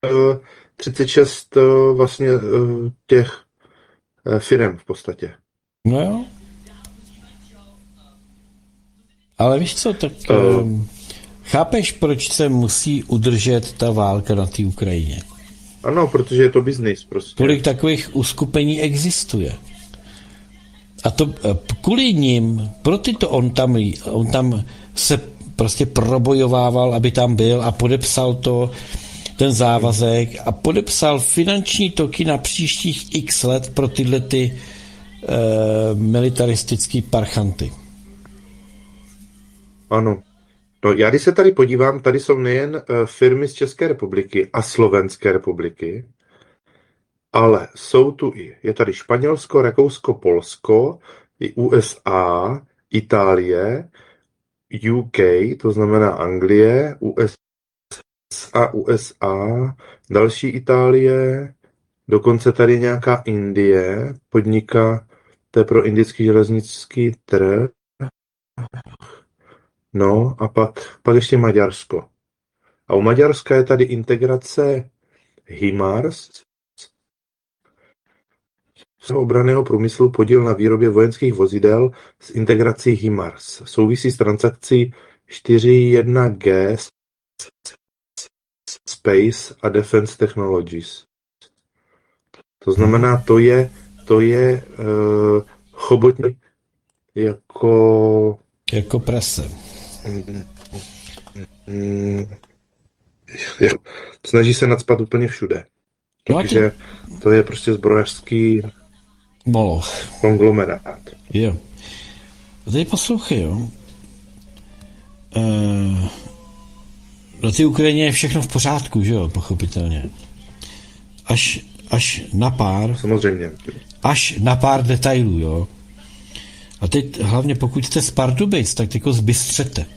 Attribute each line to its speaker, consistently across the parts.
Speaker 1: 36 vlastně těch firem v podstatě.
Speaker 2: No jo. Ale víš co, tak chápeš, proč se musí udržet ta válka na té Ukrajině?
Speaker 1: Ano, protože je to biznis prostě.
Speaker 2: Kolik takových uskupení existuje? A to kvůli nim, pro tyto on tam se prostě probojovával, aby tam byl a podepsal ten závazek a podepsal finanční toky na příštích x let pro tyhle ty militaristický parchanty.
Speaker 1: Ano. No, já když se tady podívám, tady jsou nejen firmy z České republiky a Slovenské republiky, ale jsou tu je tady Španělsko, Rakousko, Polsko, i USA, Itálie, UK, to znamená Anglie, USA, další Itálie, dokonce tady nějaká Indie, podniká, to je pro indický železnický trh, no a pak ještě Maďarsko. A u Maďarska je tady integrace HIMARS, z obranného průmyslu podíl na výrobě vojenských vozidel s integrací HIMARS. Souvisí s transakcí 4.1G Space a Defense Technologies. To znamená, to je chobotní
Speaker 2: jako prase.
Speaker 1: Snaží se nacpat úplně všude. Takže to je prostě zbrojařský
Speaker 2: moloch.
Speaker 1: Konglomerát.
Speaker 2: Jo. Teď poslouchej, jo. Na té Ukrajině je všechno v pořádku, že jo, pochopitelně. Až na pár.
Speaker 1: Samozřejmě.
Speaker 2: Až na pár detailů, jo. A teď hlavně pokud jste z Pardubic, tak jako zbystřete.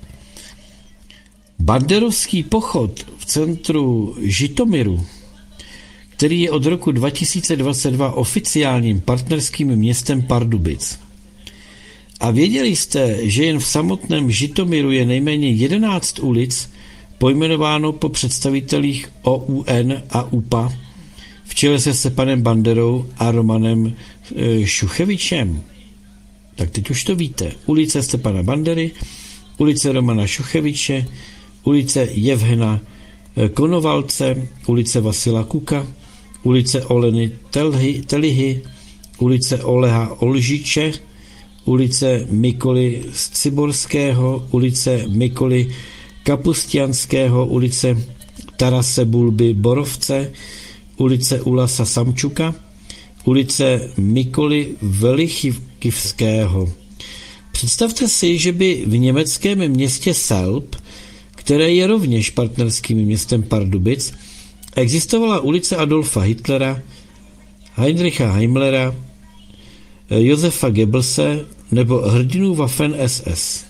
Speaker 2: Banderovský pochod v centru Žitomiru, který je od roku 2022 oficiálním partnerským městem Pardubic. A věděli jste, že jen v samotném Žitomiru je nejméně 11 ulic pojmenováno po představitelích OUN a UPA v čele se Stepanem Banderou a Romanem Šuchevičem? Tak teď už to víte. Ulice Stepana Bandery, ulice Romana Šucheviče, ulice Jevhena Konovalce, ulice Vasila Kuka, ulice Oleny Telihy, ulice Oleha Olžiče, ulice Mikoly Ciborského, ulice Mikoly Kapustianského, ulice Tarase Bulby Borovce, ulice Ulasa Samčuka, ulice Mikoly Velichivského. Představte si, že by v německém městě Selb, které je rovněž partnerským městem Pardubic, existovala ulice Adolfa Hitlera, Heinricha Himmlera, Josefa Goebbelse nebo hrdinů Waffen SS.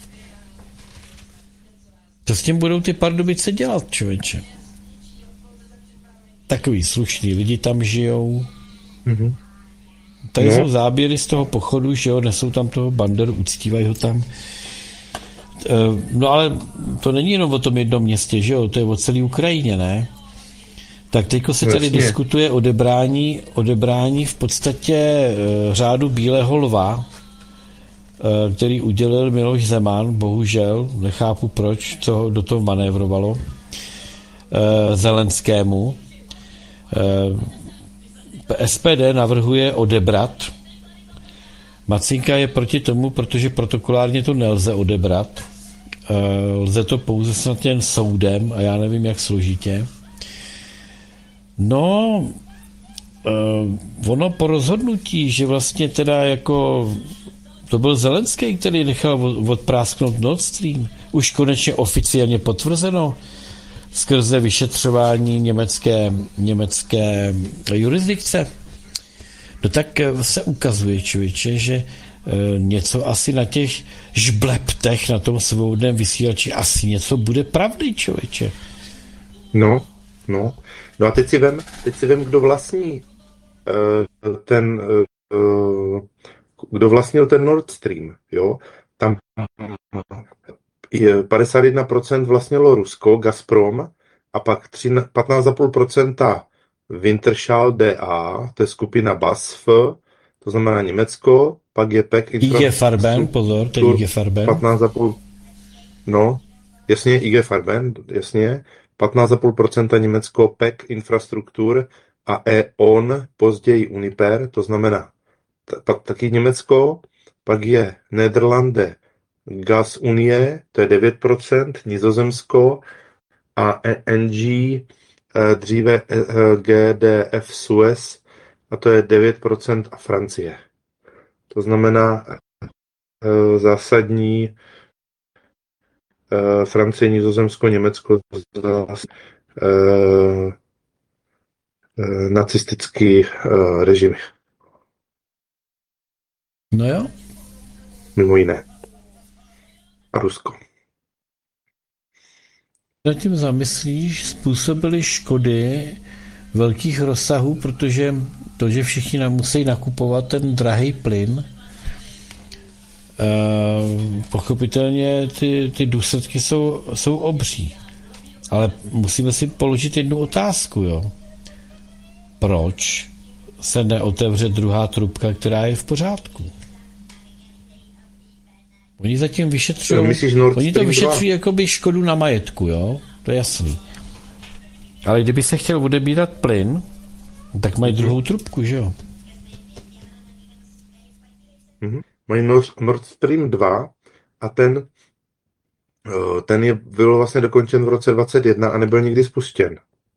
Speaker 2: Co s tím budou ty Pardubice dělat, člověče? Takový slušný lidi tam žijou. Mm-hmm. Tady jsou záběry z toho pochodu, že jo, nesou tam toho Banderu, uctívají ho tam. No ale to není jenom o tom jednom městě, že jo, to je o celé Ukrajině, ne? Tak teďko se tady diskutuje odebrání v podstatě řádu Bílého lva, který udělil Miloš Zeman, bohužel, nechápu proč, co do toho manévrovalo, Zelenskému. SPD navrhuje odebrat. Macinka je proti tomu, protože protokolárně to nelze odebrat. Lze to pouze snad jen soudem a já nevím, jak složitě. No, ono po rozhodnutí, že vlastně teda jako to byl Zelenský, který nechal odprásknout Nord Stream, už konečně oficiálně potvrzeno skrze vyšetřování německé jurisdikce. No tak se ukazuje, člověče, že něco asi na těch žbleptech, na tom svobodném vysílači asi něco bude pravdy, člověče.
Speaker 1: No a teď si vem, kdo vlastní kdo vlastnil ten Nord Stream, jo? Tam 51% vlastnilo Rusko, Gazprom, a pak 15,5% Wintershall DA, to je skupina BASF, to znamená Německo, pak je PEC
Speaker 2: IG Farben, pozor, to je IG Farben.
Speaker 1: 15,5%, no, jasně, IG Farben, jasně, 15,5% Německo, PEC Infrastruktur a E.ON, později Uniper, to znamená pak taky Německo, pak je Nederlande Gas Unie, to je 9%, Nizozemsko a ENG, dříve GDF Suez, a to je 9% a Francie. To znamená zásadní Francie, Nizozemsko, Německo, nacistický režimy.
Speaker 2: No jo.
Speaker 1: Mimo jiné. A Rusko.
Speaker 2: Nad tím zamyslíš, způsobily škody velkých rozsahů, protože to, že všichni musí nakupovat ten drahý plyn, pochopitelně ty důsledky jsou obří. Ale musíme si položit jednu otázku, jo. Proč se neotevře druhá trubka, která je v pořádku? Oni zatím vyšetřují, oni to vyšetřují jakoby škodu na majetku, jo, to je jasný. Ale kdyby se chtěl odebírat plyn, tak mají druhou trubku, že jo?
Speaker 1: Mají Nord Stream 2 a ten byl vlastně dokončen v roce 2021 a nebyl nikdy spuštěn.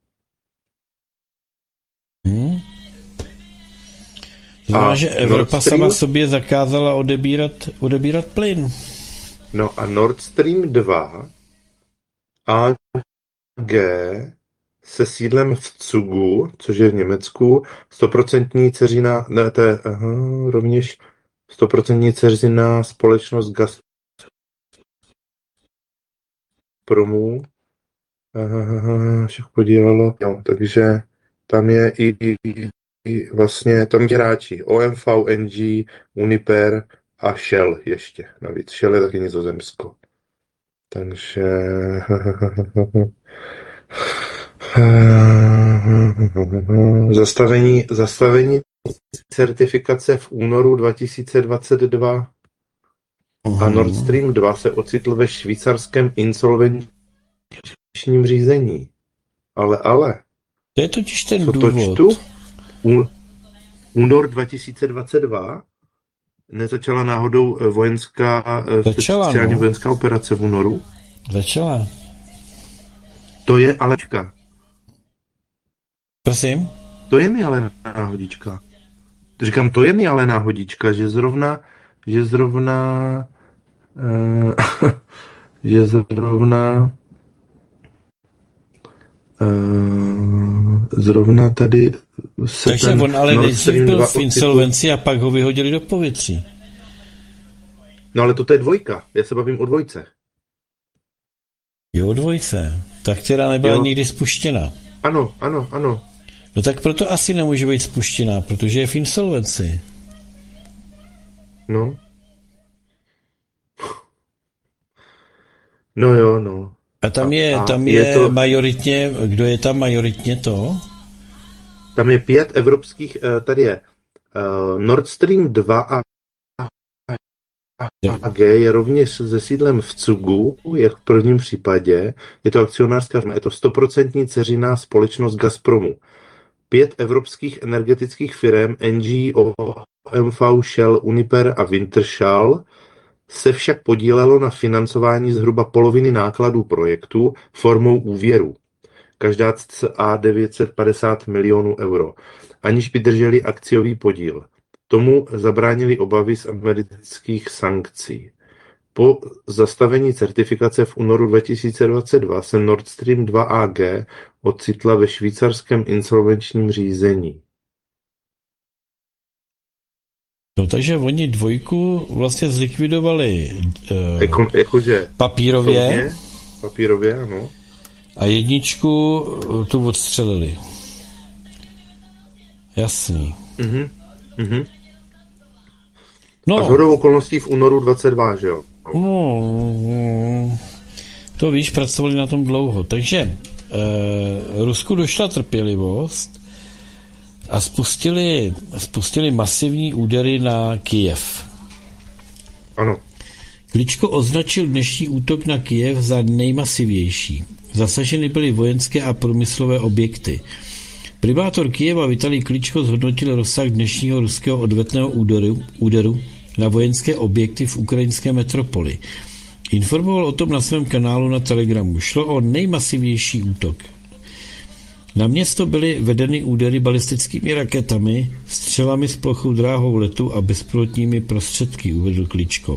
Speaker 2: Znamená, že Evropa sama sobě zakázala odebírat plyn.
Speaker 1: No a Nord Stream 2 AG se sídlem v Cugu, což je v Německu, 100% dceřiná, ne, to je rovněž 100% dceřiná společnost Gazpromu. Však podílelo. Jo, takže tam je i vlastně tam hráči OMV, NG, Uniper a Shell ještě. Navíc Shell je taky Nizozemsko. Takže zastavení certifikace v únoru 2022 a Nord Stream 2 se ocitl ve švýcarském insolvenčním řízení. Ale.
Speaker 2: To je totiž ten důvod.
Speaker 1: Únor 2022 nezačala náhodou speciální vojenská operace v únoru?
Speaker 2: Začala.
Speaker 1: To je Alečka.
Speaker 2: Prosím?
Speaker 1: To je mi ale náhodička. Říkám, to je mi ale náhodička, že zrovna zrovna tady se.
Speaker 2: Takže on ale nejdřív byl v insolvenci a pak ho vyhodili do povětří.
Speaker 1: No ale to je dvojka, já se bavím o dvojce.
Speaker 2: Jo, dvojce. Ta, která nebyla nikdy spuštěna.
Speaker 1: Ano.
Speaker 2: No tak proto asi nemůže být spuštěná, protože je v insolvenci.
Speaker 1: No. No jo, no.
Speaker 2: A tam je to majoritně, kdo je tam majoritně to?
Speaker 1: Tam je 5 evropských, tady je Nord Stream 2 a AG je rovněž se sídlem v Cugu, jak v prvním případě. Je to akcionářská firma, je to 100% dceřiná společnost Gazpromu. 5 evropských energetických firm NG, OMV, Shell, Uniper a Wintershall se však podílelo na financování zhruba poloviny nákladů projektu formou úvěru. Každá cca 950 milionů euro, aniž by drželi akciový podíl. Tomu zabránili obavy z amerických sankcí. Po zastavení certifikace v únoru 2022 se Nord Stream 2 AG ocitla ve švýcarském insolvenčním řízení.
Speaker 2: No takže oni dvojku vlastně zlikvidovali
Speaker 1: papírově, ano.
Speaker 2: A jedničku tu odstřelili. Jasný.
Speaker 1: No. A shodou okolností v únoru 22, že jo?
Speaker 2: No, to víš, pracovali na tom dlouho. Takže Rusku došla trpělivost a spustili masivní údery na Kyjev.
Speaker 1: Ano.
Speaker 2: Kličko označil dnešní útok na Kyjev za nejmasivější. Zasaženy byly vojenské a průmyslové objekty. Primátor Kyjeva Vitalij Kličko zhodnotil rozsah dnešního ruského odvetného úderu na vojenské objekty v ukrajinské metropoli. Informoval o tom na svém kanálu na Telegramu. Šlo o nejmasivnější útok. Na město byly vedeny údery balistickými raketami, střelami s plochou dráhou letu a bezpilotními prostředky, uvedl Kličko.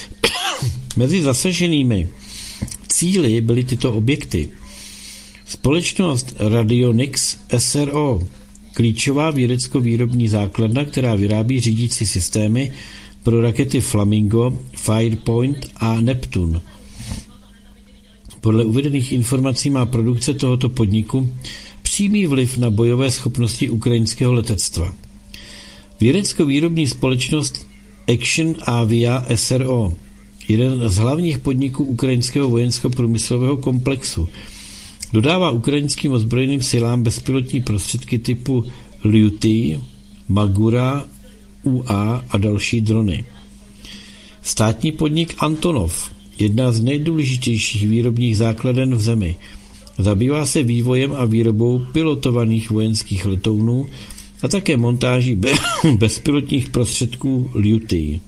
Speaker 2: Mezi zasaženými cíli byly tyto objekty. Společnost Radionics SRO, klíčová vědecko-výrobní základna, která vyrábí řídící systémy pro rakety Flamingo, Firepoint a Neptune. Podle uvedených informací má produkce tohoto podniku přímý vliv na bojové schopnosti ukrajinského letectva. Vědecko-výrobní společnost Action Avia SRO, jeden z hlavních podniků ukrajinského vojensko-průmyslového komplexu, dodává ukrajinským ozbrojeným silám bezpilotní prostředky typu Lyuty, Magura, UA a další drony. Státní podnik Antonov, jedna z nejdůležitějších výrobních základen v zemi, zabývá se vývojem a výrobou pilotovaných vojenských letounů a také montáží bezpilotních prostředků Lyuty.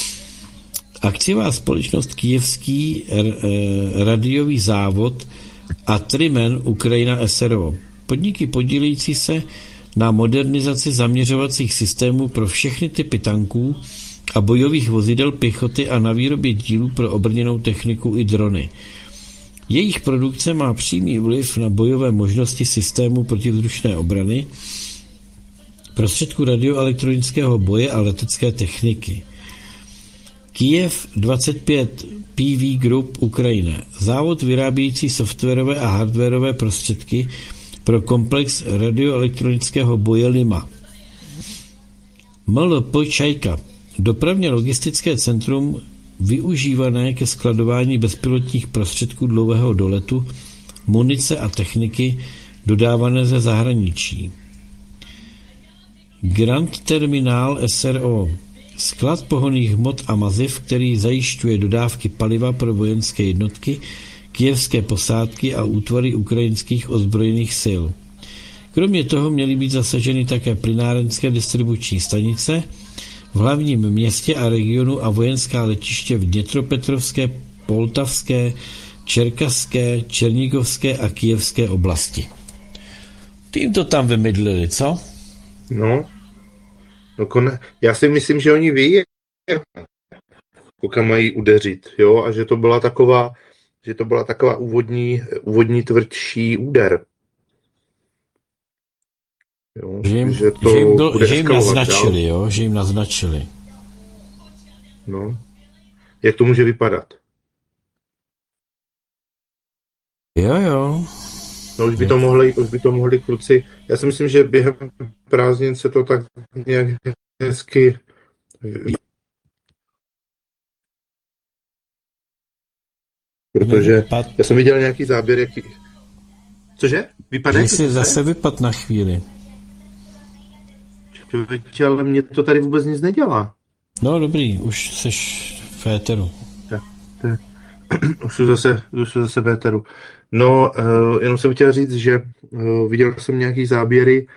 Speaker 2: Akciová společnost Kyjevský radiový závod a Trimen Ukrajina SRO. Podniky podílející se na modernizaci zaměřovacích systémů pro všechny typy tanků a bojových vozidel pěchoty a na výrobě dílů pro obrněnou techniku i drony. Jejich produkce má přímý vliv na bojové možnosti systému protivzdušné obrany, prostředků radioelektronického boje a letecké techniky. Kyjev 25 PV Group Ukrajina, závod vyrábějící softwarové a hardwarové prostředky pro komplex radioelektronického boje Lima. MLP Čajka, dopravně logistické centrum využívané ke skladování bezpilotních prostředků dlouhého doletu, munice a techniky dodávané ze zahraničí. Grand Terminál SRO, sklad pohonných hmot a maziv, který zajišťuje dodávky paliva pro vojenské jednotky, kyjevské posádky a útvary ukrajinských ozbrojených sil. Kromě toho měly být zasaženy také plynárenské distribuční stanice v hlavním městě a regionu a vojenská letiště v Dněpropetrovské, Poltavské, Čerkaské, Černigovské a Kyjevské oblasti. Tím to tam vymydlili, co?
Speaker 1: No já si myslím, že oni ví, kam mají udeřit, jo, a že to byla taková úvodní tvrdší úder. Jo,
Speaker 2: že jim naznačili, jo, že jim naznačili.
Speaker 1: No, jak to může vypadat?
Speaker 2: Jo.
Speaker 1: No, už by to mohli kluci. Já si myslím, že během prázdnin se to tak nějak hezky. Protože já jsem viděl nějaký záběr, jaký. Cože? Vypadá?
Speaker 2: Že jsi zase vypad na chvíli.
Speaker 1: Ale mě to tady vůbec nic nedělá.
Speaker 2: No dobrý, už seš v éteru.
Speaker 1: Už jsem zase v éteru. No, jenom jsem chtěl říct, že viděl jsem nějaký záběry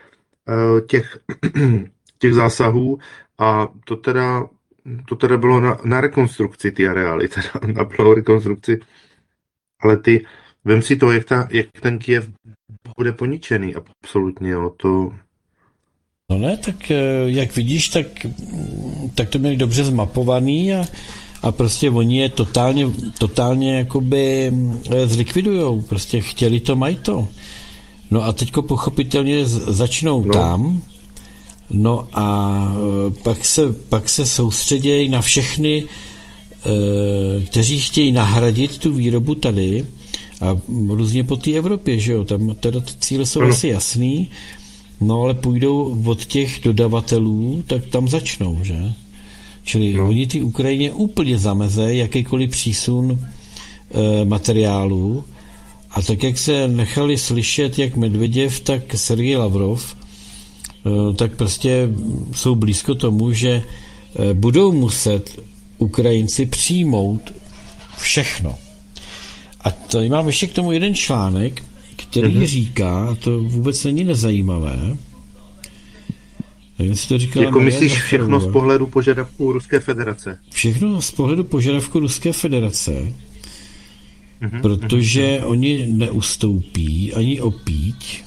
Speaker 1: těch zásahů a to teda bylo na rekonstrukci ty areály, teda na plnou rekonstrukci, ale vem si to, jak ten Kyjev bude poničený, absolutně, jo, to...
Speaker 2: No ne, tak jak vidíš, tak to měli dobře zmapovaný a prostě oni je totálně jakoby zlikvidujou, prostě chtěli to, mají to. No a teďko pochopitelně začnou tam, no a pak se soustředějí na všechny, kteří chtějí nahradit tu výrobu tady a různě po té Evropě, že jo, tam teda ty cíle jsou asi jasný, no ale půjdou od těch dodavatelů, tak tam začnou, že? Čili oni ty Ukrajině úplně zameze jakýkoliv přísun materiálu A tak, jak se nechali slyšet jak Medveděv, tak Sergej Lavrov, tak prostě jsou blízko tomu, že budou muset Ukrajinci přijmout všechno. A tady mám ještě k tomu jeden článek, který říká, a to vůbec není nezajímavé, to říkala
Speaker 1: jako myslíš všechno z pohledu požadavků Ruské federace?
Speaker 2: Všechno z pohledu požadavků Ruské federace, protože oni neustoupí ani opíť.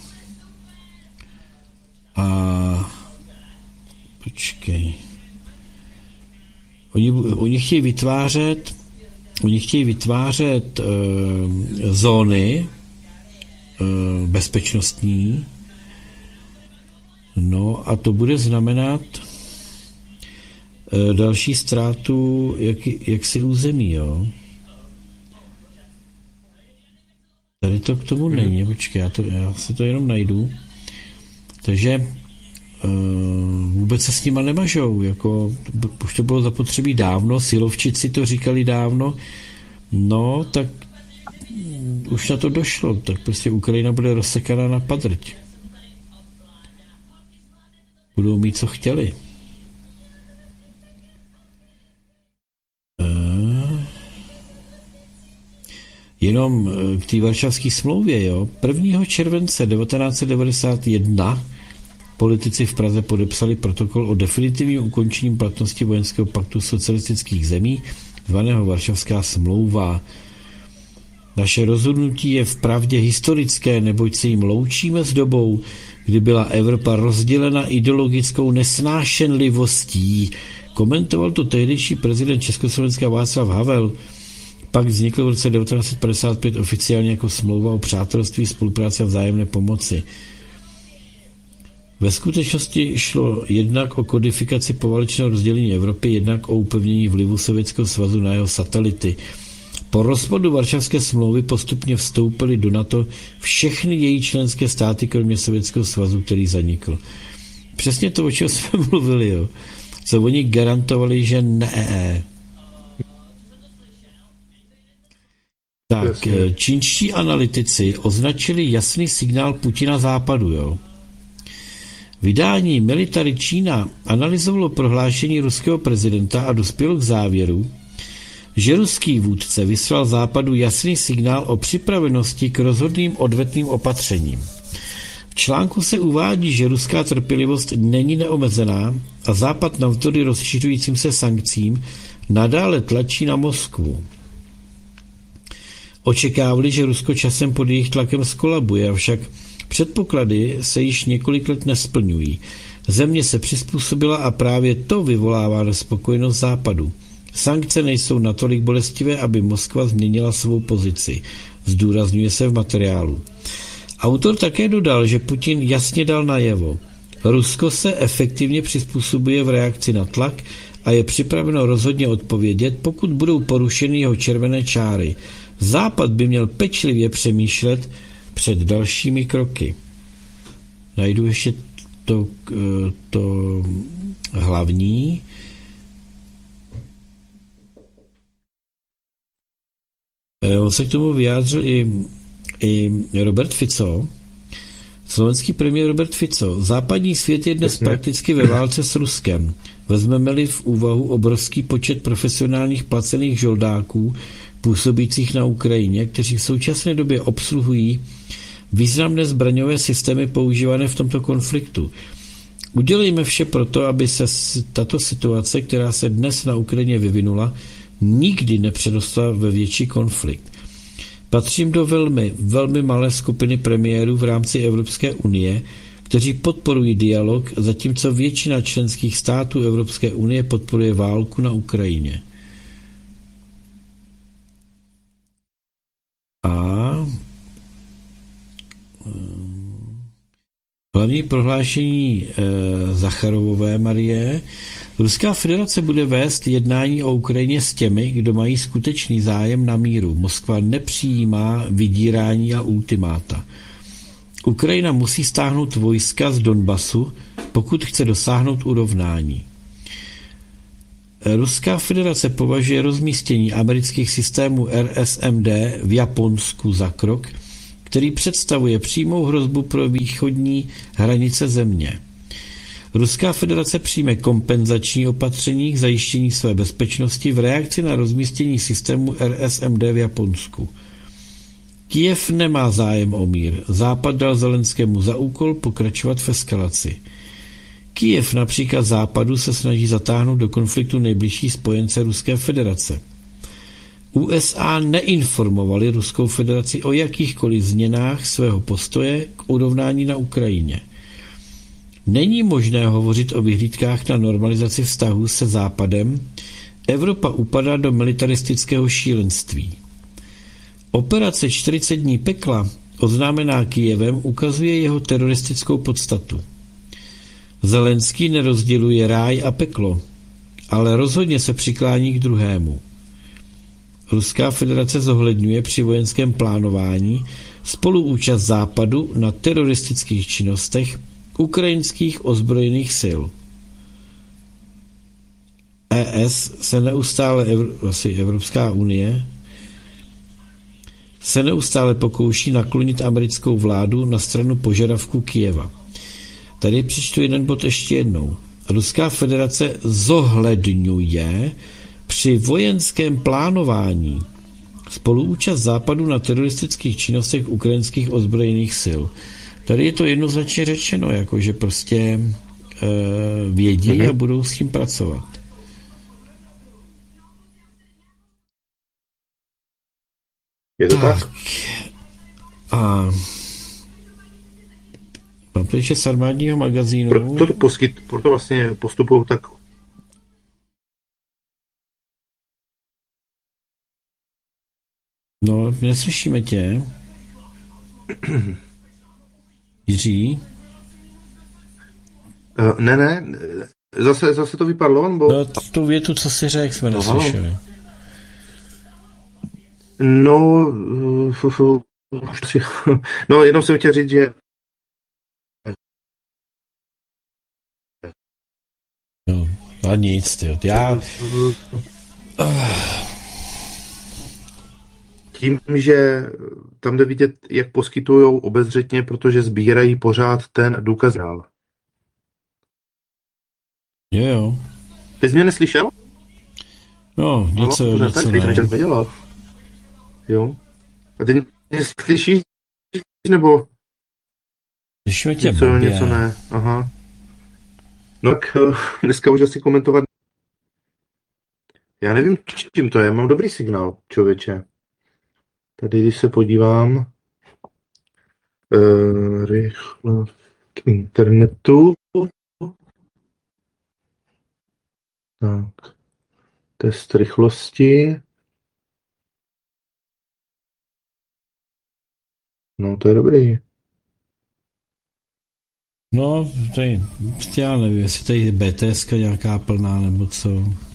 Speaker 2: A počkej. Oni chtějí vytvářet zóny bezpečnostní. No a to bude znamenat další ztrátu jaksi území, jo. Tady to k tomu není, počkej, já si to jenom najdu. Takže vůbec se s nima nemažou, jako už to bylo zapotřebí dávno, silovčici to říkali dávno, no tak už na to došlo, tak prostě Ukrajina bude rozsekaná na padrť. Budou mít, co chtěli. Jenom k té Varšavské smlouvě, jo. 1. července 1991 politici v Praze podepsali protokol o definitivním ukončení platnosti vojenského paktu socialistických zemí, zvaného Varšavská smlouva. Naše rozhodnutí je vpravdě historické, neboť se jim loučíme s dobou, kdy byla Evropa rozdělena ideologickou nesnášenlivostí. Komentoval to tehdejší prezident Československa Václav Havel. Pak vznikl v roce 1955 oficiálně jako smlouva o přátelství, spolupráci a vzájemné pomoci. Ve skutečnosti šlo jednak o kodifikaci poválečného rozdělení Evropy, jednak o upevnění vlivu Sovětského svazu na jeho satelity. Po rozpadu Varšavské smlouvy postupně vstoupily do NATO všechny její členské státy, kromě Sovětského svazu, který zanikl. Přesně to, o čem jsme mluvili, jo. Co oni garantovali, že ne. Tak, čínští analytici označili jasný signál Putina západu, jo. Vydání Military Čína analyzovalo prohlášení ruského prezidenta a dospělo k závěru, že ruský vůdce vyslal západu jasný signál o připravenosti k rozhodným odvetným opatřením. V článku se uvádí, že ruská trpělivost není neomezená a západ navzdory rozšiřujícím se sankcím nadále tlačí na Moskvu. Očekávali, že Rusko časem pod jejich tlakem skolabuje, avšak předpoklady se již několik let nesplňují. Země se přizpůsobila a právě to vyvolává nespokojenost západu. Sankce nejsou natolik bolestivé, aby Moskva změnila svou pozici, zdůrazňuje se v materiálu. Autor také dodal, že Putin jasně dal najevo. Rusko se efektivně přizpůsobuje v reakci na tlak a je připraveno rozhodně odpovědět, pokud budou porušeny jeho červené čáry. Západ by měl pečlivě přemýšlet před dalšími kroky. Najdu ještě to hlavní. On se k tomu vyjádřil i Robert Fico, slovenský premiér Robert Fico. Západní svět je dnes prakticky ve válce s Ruskem. Vezmeme-li v úvahu obrovský počet profesionálních placených žoldáků působících na Ukrajině, kteří v současné době obsluhují významné zbraňové systémy používané v tomto konfliktu. Udělejme vše proto, aby se tato situace, která se dnes na Ukrajině vyvinula, nikdy nepředostala ve větší konflikt. Patřím do velmi malé skupiny premiérů v rámci Evropské unie, kteří podporují dialog, zatímco většina členských států Evropské unie podporuje válku na Ukrajině. A hlavní prohlášení Zacharovové Marie. Ruská federace bude vést jednání o Ukrajině s těmi, kdo mají skutečný zájem na míru. Moskva nepřijímá vydírání a ultimáta. Ukrajina musí stáhnout vojska z Donbasu, pokud chce dosáhnout urovnání. Ruská federace považuje rozmístění amerických systémů RSMD v Japonsku za krok, který představuje přímou hrozbu pro východní hranice země. Ruská federace přijme kompenzační opatření k zajištění své bezpečnosti v reakci na rozmístění systému RSMD v Japonsku. Kyjev nemá zájem o mír. Západ dal Zelenskému za úkol pokračovat v eskalaci. Kyjev na příkaz Západu se snaží zatáhnout do konfliktu nejbližší spojence Ruské federace. USA neinformovali Ruskou federaci o jakýchkoliv změnách svého postoje k urovnání na Ukrajině. Není možné hovořit o vyhlídkách na normalizaci vztahů se Západem. Evropa upadá do militaristického šílenství. Operace 40 dní pekla, oznámená Kyjevem, ukazuje jeho teroristickou podstatu. Zelenský nerozděluje ráj a peklo, ale rozhodně se přiklání k druhému. Ruská federace zohledňuje při vojenském plánování spoluúčast Západu na teroristických činnostech ukrajinských ozbrojených sil. ES se neustále, Evropská unie, se neustále pokouší naklonit americkou vládu na stranu požadavků Kyjeva. Tady přečtu jeden bod ještě jednou. Ruská federace zohledňuje při vojenském plánování spoluúčast Západu na teroristických činnostech ukrajinských ozbrojených sil. Tady je to jednoznačně řečeno, jako že prostě vědí a budou s tím pracovat.
Speaker 1: Je to tak?
Speaker 2: A mám to ještě z armádního magazínu.
Speaker 1: Proto vlastně postupují tak.
Speaker 2: No, neslyšíme tě. Jiří?
Speaker 1: Ne, zase to vypadlo, bo...
Speaker 2: No, tu větu, co jsi řekl, jsme neslyšeli.
Speaker 1: No, jenom jsem chtěl říct, že...
Speaker 2: No, a nic, tyjo.
Speaker 1: Tím, že tam jde vidět, jak poskytují obezřetně, protože sbírají pořád ten důkaz dál.
Speaker 2: Jo.
Speaker 1: Ty jsi mě neslyšel?
Speaker 2: No, něco ne.
Speaker 1: Jo. A ty mě slyšíš, nebo?
Speaker 2: Slyšíme tě
Speaker 1: něco ne. Aha. No tak dneska už asi komentovat. Já nevím, čím to je. Mám dobrý signál, člověče. Tady, když se podívám rychle k internetu. Tak. Test rychlosti. No, to je dobrý.
Speaker 2: No, tady, já nevím, jestli tady je BTS nějaká plná, nebo co.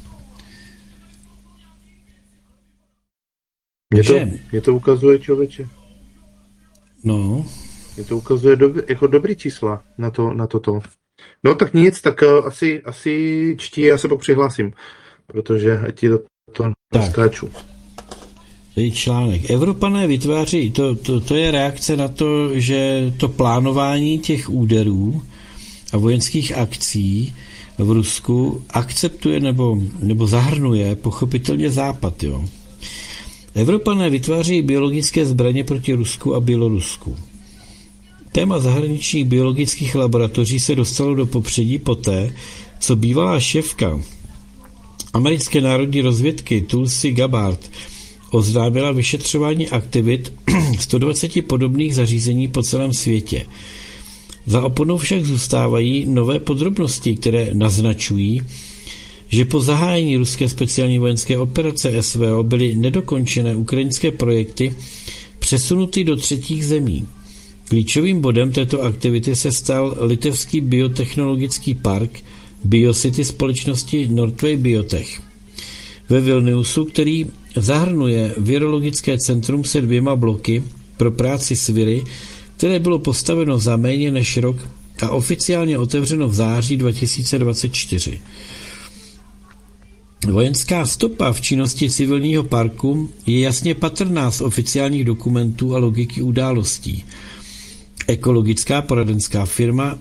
Speaker 1: Mě to ukazuje, člověče.
Speaker 2: No.
Speaker 1: Mě to ukazuje jako dobrý čísla na toto. No tak nic, tak asi čtí, já se pak přihlásím, protože ať ti to naskáču.
Speaker 2: Tady článek. Evropané vytváří, to je reakce na to, že to plánování těch úderů a vojenských akcí v Rusku akceptuje nebo zahrnuje pochopitelně Západ, jo. Evropané vytváří biologické zbraně proti Rusku a Bělorusku. Téma zahraničních biologických laboratoří se dostalo do popředí poté, co bývalá šéfka americké národní rozvědky Tulsi Gabbard oznámila vyšetřování aktivit 120 podobných zařízení po celém světě. Za oponou však zůstávají nové podrobnosti, které naznačují, že po zahájení ruské speciální vojenské operace SVO byly nedokončené ukrajinské projekty přesunuty do třetích zemí. Klíčovým bodem této aktivity se stal litevský biotechnologický park Biocity společnosti Northway Biotech ve Vilniusu, který zahrnuje virologické centrum se 2 bloky pro práci s viry, které bylo postaveno za méně než rok a oficiálně otevřeno v září 2024. Vojenská stopa v činnosti civilního parku je jasně patrná z oficiálních dokumentů a logiky událostí. Ekologická poradenská firma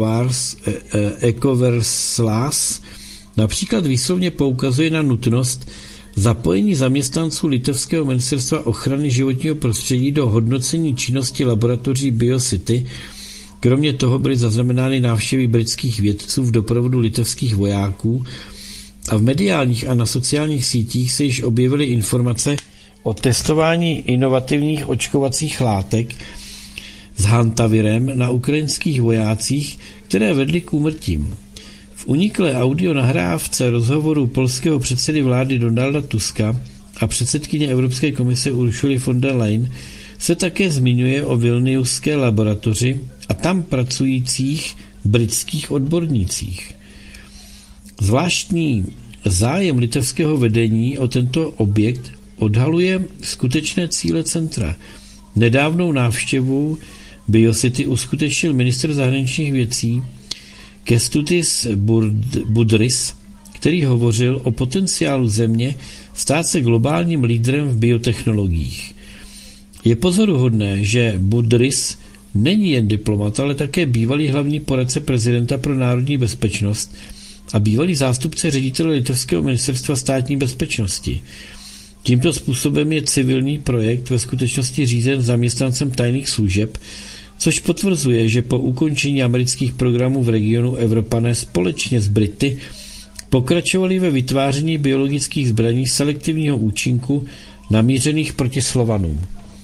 Speaker 2: Ecoverslas například výslovně poukazuje na nutnost zapojení zaměstnanců litevského ministerstva ochrany životního prostředí do hodnocení činnosti laboratoří Biocity. Kromě toho byly zaznamenány návštěvy britských vědců v doprovodu litevských vojáků a v mediálních a na sociálních sítích se již objevily informace o testování inovativních očkovacích látek s hantavirem na ukrajinských vojácích, které vedly k úmrtím. V uniklé audio nahrávce rozhovoru polského předsedy vlády Donalda Tuska a předsedkyně Evropské komise Ursuly von der Leyen se také zmiňuje o Vilniuské laboratoři a tam pracujících britských odbornících. Zvláštní zájem litevského vedení o tento objekt odhaluje skutečné cíle centra. Nedávnou návštěvu Biocity uskutečnil ministr zahraničních věcí Kęstutis Budrys, který hovořil o potenciálu země stát se globálním lídrem v biotechnologiích. Je pozoruhodné, že Budrys není jen diplomat, ale také bývalý hlavní poradce prezidenta pro národní bezpečnost a bývalý zástupce ředitele litevského ministerstva státní bezpečnosti. Tímto způsobem je civilní projekt ve skutečnosti řízen zaměstnancem tajných služeb, což potvrzuje, že po ukončení amerických programů v regionu Evropané společně s Brity pokračovali ve vytváření biologických zbraní selektivního účinku namířených proti Slovanům.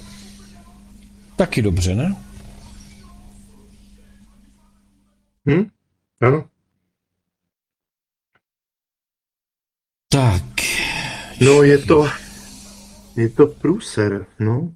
Speaker 2: Taky dobře, ne?
Speaker 1: Ano.
Speaker 2: Tak.
Speaker 1: No, je to průser, no.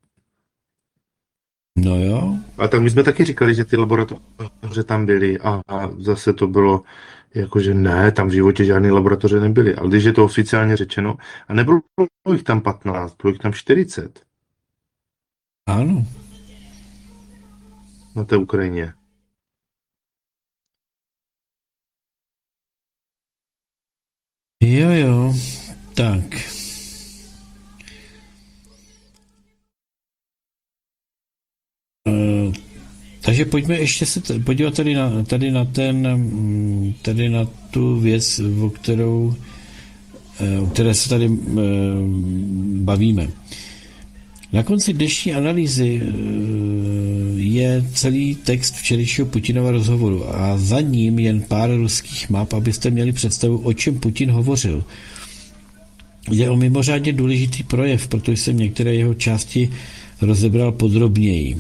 Speaker 2: No jo.
Speaker 1: A tak my jsme taky říkali, že ty laboratoře tam byly a zase to bylo jako, že ne, tam v životě žádné laboratoře nebyly. Ale když je to oficiálně řečeno, a nebylo jich tam 15, bylo jich tam 40.
Speaker 2: Ano.
Speaker 1: Na té Ukrajině.
Speaker 2: Jo, tak. Takže pojďme ještě se podívat tady na tu věc, o které se tady bavíme. Na konci dnešní analýzy je celý text včerejšího Putinova rozhovoru a za ním jen pár ruských map, abyste měli představu, o čem Putin hovořil. Jde o mimořádně důležitý projev, protože jsem některé jeho části rozebral podrobněji.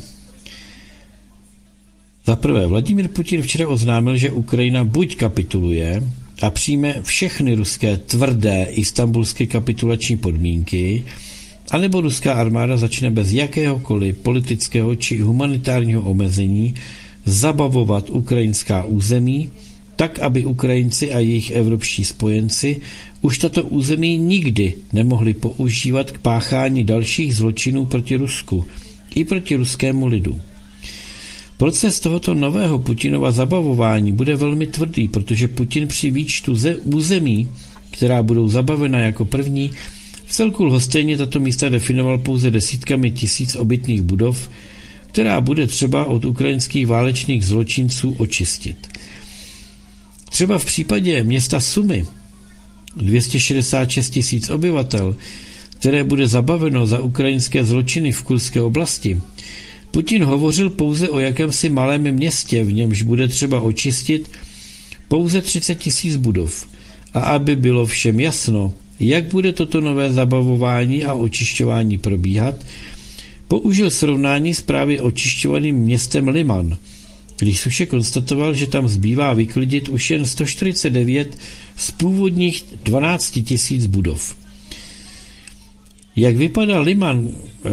Speaker 2: Za prvé, Vladimír Putin včera oznámil, že Ukrajina buď kapituluje a přijme všechny ruské tvrdé istanbulské kapitulační podmínky, anebo ruská armáda začne bez jakéhokoliv politického či humanitárního omezení zabavovat ukrajinská území, tak, aby Ukrajinci a jejich evropští spojenci už tato území nikdy nemohli používat k páchání dalších zločinů proti Rusku i proti ruskému lidu. Proces tohoto nového Putinova zabavování bude velmi tvrdý, protože Putin při výčtu území, která budou zabavena jako první, vcelku lhostejně tato místa definoval pouze desítkami tisíc obytných budov, která bude třeba od ukrajinských válečných zločinců očistit. Třeba v případě města Sumy, 266 tisíc obyvatel, které bude zabaveno za ukrajinské zločiny v Kurské oblasti, Putin hovořil pouze o jakémsi malém městě, v němž bude třeba očistit pouze 30 tisíc budov. A aby bylo všem jasno, jak bude toto nové zabavování a očišťování probíhat, použil srovnání s právě očišťovaným městem Liman, když Suše konstatoval, že tam zbývá vyklidit už jen 149 z původních 12 tisíc budov. Jak vypadá Liman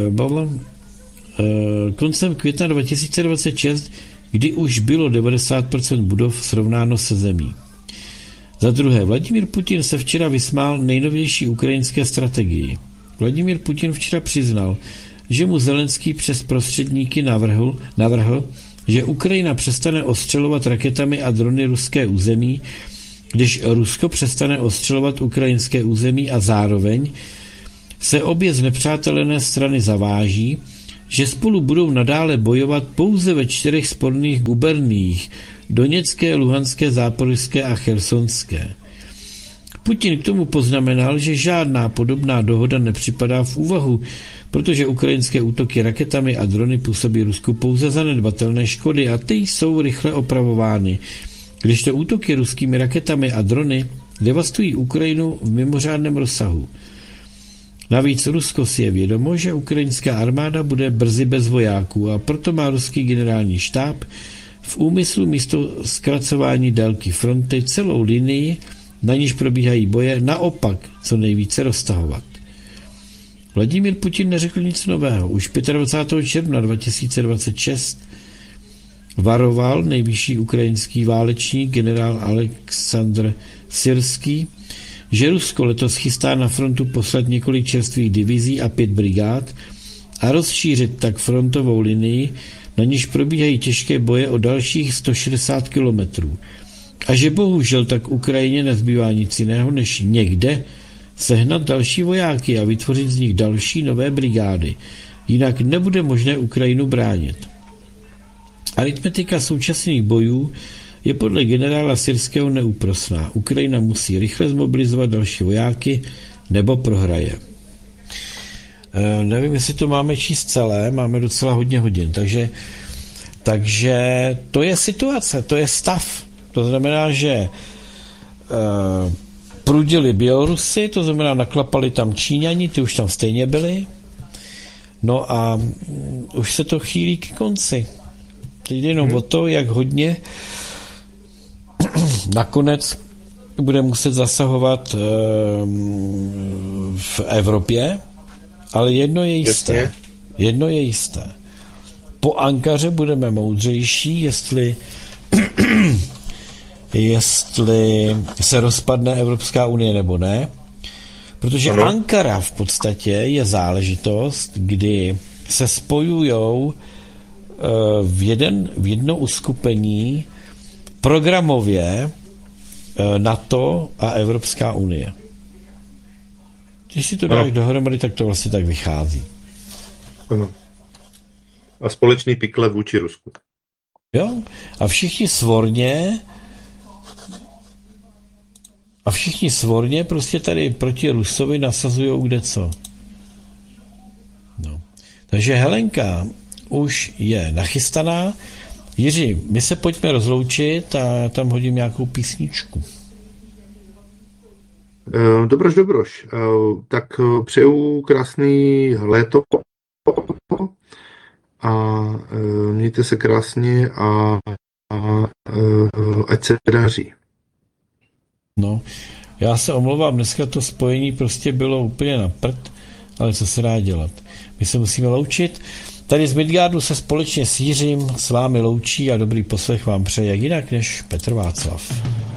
Speaker 2: koncem května 2026, kdy už bylo 90% budov srovnáno se zemí. Za druhé, Vladimír Putin se včera vysmál nejnovější ukrajinské strategii. Vladimír Putin včera přiznal, že mu Zelenský přes prostředníky navrhl, že Ukrajina přestane ostřelovat raketami a drony ruské území když Rusko přestane ostřelovat ukrajinské území a zároveň se obě znepřátelené strany zaváží, že spolu budou nadále bojovat pouze ve 4 sporných guberniích Doněcké, Luhanské, Záporožské a Chersonské. Putin k tomu poznamenal, že žádná podobná dohoda nepřipadá v úvahu, protože ukrajinské útoky raketami a drony působí Rusku pouze zanedbatelné škody a ty jsou rychle opravovány, když to útoky ruskými raketami a drony devastují Ukrajinu v mimořádném rozsahu. Navíc Rusko si je vědomo, že ukrajinská armáda bude brzy bez vojáků a proto má ruský generální štáb v úmyslu místo zkracování délky fronty celou linii, na níž probíhají boje, naopak co nejvíce roztahovat. Vladimír Putin neřekl nic nového. Už 25. června 2026 varoval nejvyšší ukrajinský válečník generál Aleksandr Syrský, že Rusko letos chystá na frontu poslat několik čerstvých divizí a 5 brigád a rozšířit tak frontovou linii, na níž probíhají těžké boje o dalších 160 kilometrů. A že bohužel tak Ukrajině nezbývá nic jiného, než někde sehnat další vojáky a vytvořit z nich další nové brigády. Jinak nebude možné Ukrajinu bránit. Aritmetika současných bojů je podle generála Syrského neúprosná. Ukrajina musí rychle zmobilizovat další vojáky, nebo prohraje. Nevím, jestli to máme číst celé, máme docela hodně hodin, takže to je situace, to je stav. To znamená, že prudili Bělorusy, to znamená naklapali tam Číňani, ty už tam stejně byli. No a už se to chýlí k konci. Teď jde jenom o to, jak hodně nakonec bude muset zasahovat v Evropě, ale jedno je jisté. Jedno je jisté. Po Ankaře budeme moudřejší, jestli se rozpadne Evropská unie nebo ne, protože Ankara v podstatě je záležitost, kdy se spojujou v jedno uskupení programově NATO a Evropská unie. Když si to dáš dohromady, tak to vlastně tak vychází.
Speaker 1: Ano. A společný pikle vůči Rusku.
Speaker 2: Jo? A všichni svorně prostě tady proti Rusovi nasazujou kdeco. No. Takže Helenka už je nachystaná. Jiří, my se pojďme rozloučit a tam hodím nějakou písničku.
Speaker 1: Dobroš. Tak přeju krásný léto a mějte se krásně a ať se daří.
Speaker 2: No, já se omlouvám, dneska to spojení prostě bylo úplně na prd, ale co se dá dělat. My se musíme loučit. Tady z Midgardu se společně s Jiřím s vámi loučí a dobrý poslech vám přeje jak jinak než Petr Václav.